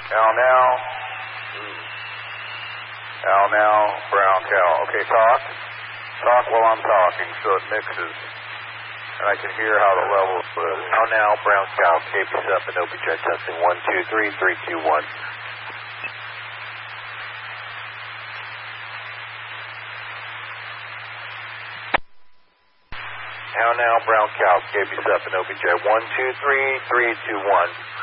Al now. Al now, brown cow. Okay, talk. Talk while I'm talking so it mixes. And I can hear how the levels live. Al now, brown cow. KB7, OBJ testing 1, 2, 3, 3, 2, 1. Al now, brown cow. KB7, OBJ 1, 2, 3, 3, 2, 1.